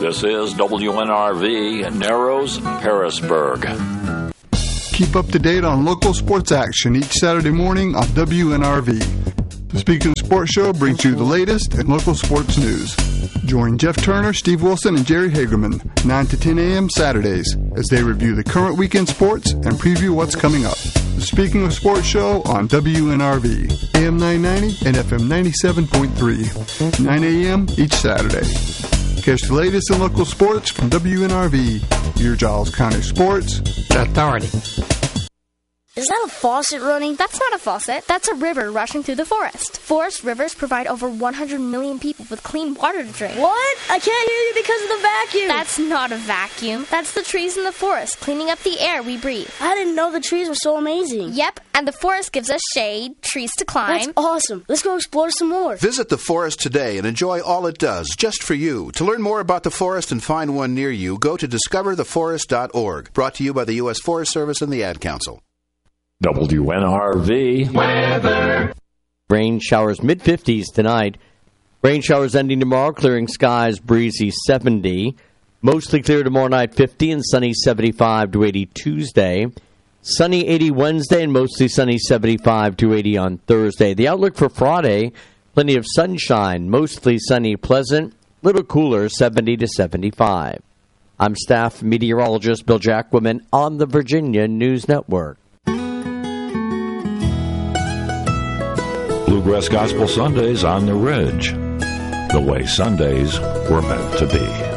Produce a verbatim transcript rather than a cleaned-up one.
This is W N R V, Narrows, Harrisburg. Keep up to date on local sports action each Saturday morning on W N R V. The Speaking of Sports Show brings you the latest in local sports news. Join Jeff Turner, Steve Wilson, and Jerry Hagerman, nine to ten a.m. Saturdays, as they review the current weekend sports and preview what's coming up. The Speaking of Sports Show on W N R V, A M nine ninety and F M ninety-seven point three, nine a.m. each Saturday. Catch the latest in local sports from W N R V, your Giles County Sports Authority. Is that a faucet running? That's not a faucet. That's a river rushing through the forest. Forest rivers provide over one hundred million people with clean water to drink. What? I can't hear you because of the vacuum. That's not a vacuum. That's the trees in the forest cleaning up the air we breathe. I didn't know the trees were so amazing. Yep, and the forest gives us shade, trees to climb. That's awesome. Let's go explore some more. Visit the forest today and enjoy all it does, just for you. To learn more about the forest and find one near you, go to discover the forest dot org. Brought to you by the U S Forest Service and the Ad Council. W N R V weather. Rain showers mid fifties tonight. Rain showers ending tomorrow, clearing skies, breezy seventy. Mostly clear tomorrow night, fifty, and sunny seventy-five to eighty Tuesday. Sunny eighty Wednesday, and mostly sunny seventy-five to eighty on Thursday. The outlook for Friday, plenty of sunshine, mostly sunny, pleasant, little cooler, seventy to seventy-five. I'm staff meteorologist Bill Jacquemin on the Virginia News Network. Bluegrass Gospel Sundays on the Ridge. The way Sundays were meant to be.